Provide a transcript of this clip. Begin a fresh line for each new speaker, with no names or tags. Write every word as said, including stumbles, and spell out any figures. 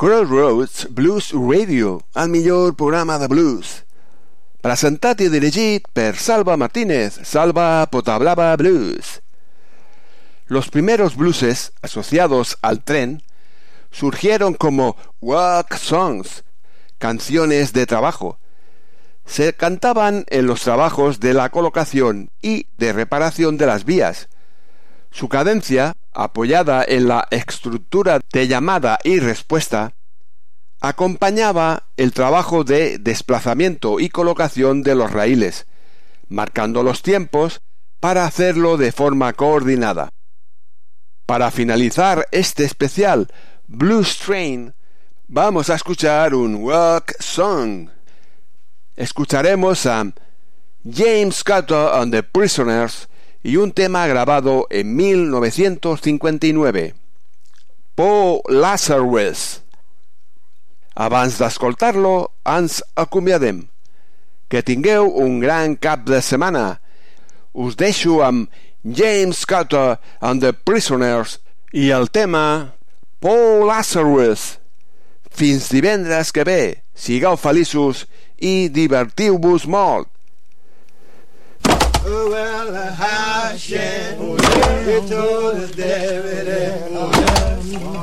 Crossroads Blues Radio, el millor programa de blues. Presentat i dirigit per Salva Martínez, Salva Potablava Blues. Los primeros blueses asociados al tren surgieron como walk songs, canciones de trabajo. Se cantaban en los trabajos de la colocación y de reparación de las vías. Su cadencia, apoyada en la estructura de llamada y respuesta, acompañaba el trabajo de desplazamiento y colocación de los raíles, marcando los tiempos para hacerlo de forma coordinada. Para finalizar este especial Blues Train, vamos a escuchar un walk song. Escucharemos a James Scotto and the Prisoners y un tema grabado en mil novecientos cincuenta y nueve, Paul Lazarus. Abans d'escoltar-lo, ens acomiadem. Que tingueu un gran cap de setmana. Us deixo amb James Scotto and the Prisoners i el tema Paul Lazarus. Fins divendres que ve. Sigueu feliços i divertiu-vos molt.
Oh, well, I shan't, oh, yeah, it's all the devil, oh, yeah.